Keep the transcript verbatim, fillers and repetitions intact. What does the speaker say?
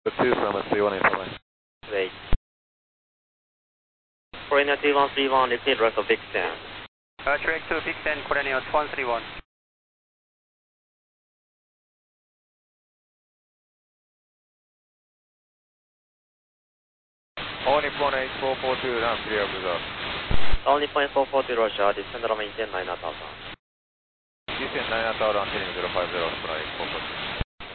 two from a three one eight five. Wait. Korean two one three one, repeat rest of big stand. Uh, track two, big stand, Korean one three one. All Nippon eight four four two, down clear of reserve. All Nippon eight four four two, Russia, descend or maintain nine thousand. Descend nine thousand, heading zero five zero, flight four four two.